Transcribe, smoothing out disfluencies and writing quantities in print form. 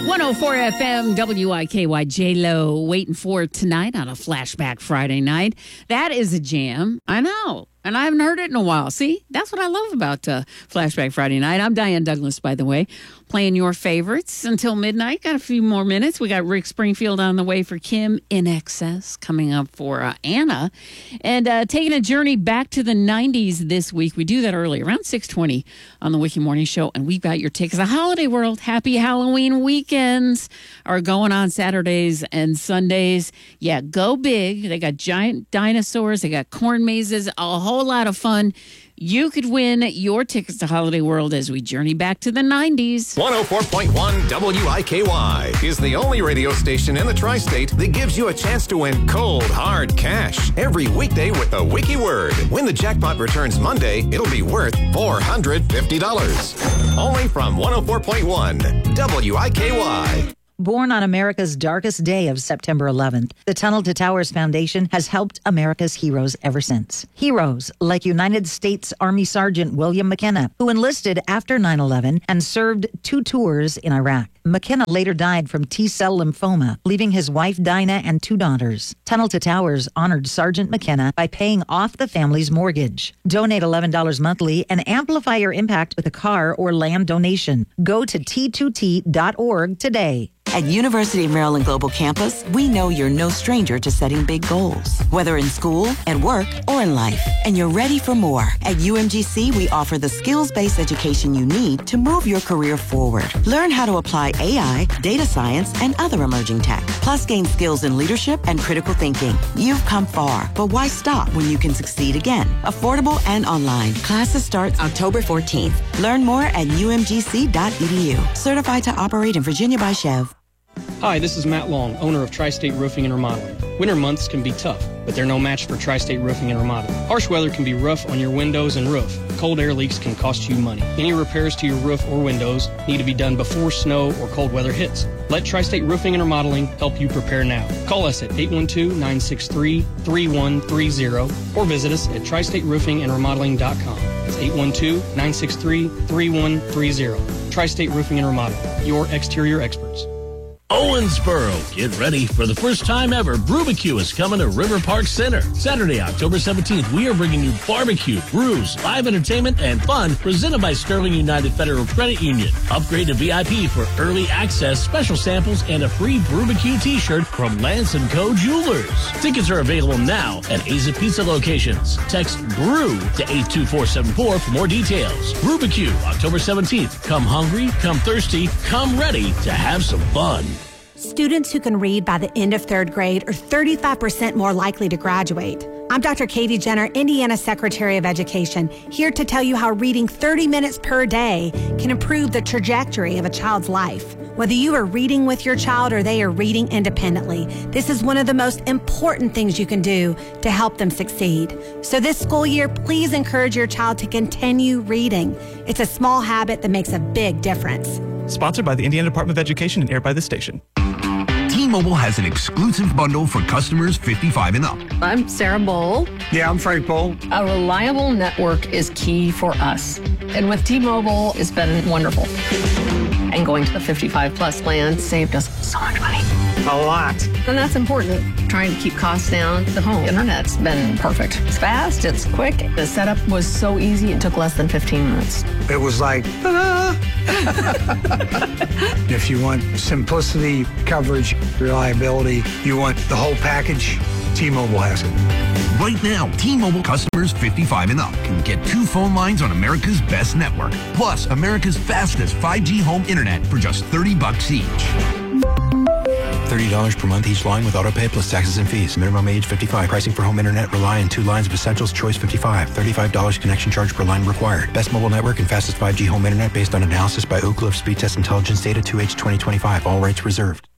104 FM, WIKY, J-Lo, waiting for tonight on a Flashback Friday night. That is a jam. I know. And I haven't heard it in a while. See, that's what I love about Flashback Friday night. I'm Diane Douglas, by the way, playing your favorites until midnight. Got a few more minutes. We got Rick Springfield on the way for Kim, In Excess coming up for Anna. And taking a journey back to the 90s this week. We do that early, around 6:20 on the Wiki Morning Show. And we've got your tickets. The Holiday World Happy Halloween weekends are going on Saturdays and Sundays. Yeah, go big. They got giant dinosaurs. They got corn mazes, a whole lot of fun. You could win your tickets to Holiday World as we journey back to the 90s. 104.1 WIKY is the only radio station in the tri-state that gives you a chance to win cold, hard cash every weekday with the Wiki Word. When the jackpot returns Monday, it'll be worth $450. Only from 104.1 WIKY. Born on America's darkest day of September 11th, the Tunnel to Towers Foundation has helped America's heroes ever since. Heroes like United States Army Sergeant William McKenna, who enlisted after 9/11 and served 2 tours in Iraq. McKenna later died from T-cell lymphoma, leaving his wife Dinah and 2 daughters. Tunnel to Towers honored Sergeant McKenna by paying off the family's mortgage. Donate $11 monthly and amplify your impact with a car or land donation. Go to t2t.org today. At University of Maryland Global Campus, we know you're no stranger to setting big goals, whether in school, at work, or in life. And you're ready for more. At UMGC, we offer the skills-based education you need to move your career forward. Learn how to apply AI, data science, and other emerging tech. Plus, gain skills in leadership and critical thinking. You've come far, but why stop when you can succeed again? Affordable and online. Classes start October 14th. Learn more at umgc.edu. Certified to operate in Virginia by Chev. Hi, this is Matt Long, owner of Tri-State Roofing and Remodeling. Winter months can be tough, but they're no match for Tri-State Roofing and Remodeling. Harsh weather can be rough on your windows and roof. Cold air leaks can cost you money. Any repairs to your roof or windows need to be done before snow or cold weather hits. Let Tri-State Roofing and Remodeling help you prepare now. Call us at 812-963-3130 or visit us at tristateroofingandremodeling.com. That's 812-963-3130. Tri-State Roofing and Remodeling, your exterior experts. Owensboro, get ready for the first time ever. Brewbecue is coming to River Park Center. Saturday, October 17th, we are bringing you barbecue, brews, live entertainment, and fun presented by Sterling United Federal Credit Union. Upgrade to VIP for early access, special samples, and a free Brewbecue t-shirt from Lance & Co. Jewelers. Tickets are available now at Aza Pizza locations. Text BREW to 82474 for more details. Brewbecue, October 17th. Come hungry, come thirsty, come ready to have some fun. Students who can read by the end of 3rd grade are 35% more likely to graduate. I'm Dr. Katie Jenner, Indiana Secretary of Education, here to tell you how reading 30 minutes per day can improve the trajectory of a child's life. Whether you are reading with your child or they are reading independently, this is one of the most important things you can do to help them succeed. So this school year, please encourage your child to continue reading. It's a small habit that makes a big difference. Sponsored by the Indiana Department of Education and aired by this station. T-Mobile has an exclusive bundle for customers 55 and up. I'm Sarah Bowl. Yeah, I'm Frank Bowl. A reliable network is key for us. And with T-Mobile, it's been wonderful. And going to the 55 plus plan saved us so much money. A lot. And that's important. Trying to keep costs down. The home internet's been perfect. It's fast, it's quick. The setup was so easy, it took less than 15 minutes. It was like, ta-da! If you want simplicity, coverage, reliability, you want the whole package, T-Mobile has it. Right now, T-Mobile customers 55 and up can get 2 phone lines on America's best network, plus America's fastest 5G home internet for just $30 each. $30 per month each line with autopay plus taxes and fees. Minimum age 55. Pricing for home internet rely on 2 lines of Essentials Choice 55. $35 connection charge per line required. Best mobile network and fastest 5G home internet based on analysis by Ookla of Speed Test Intelligence Data 2H 2025. All rights reserved.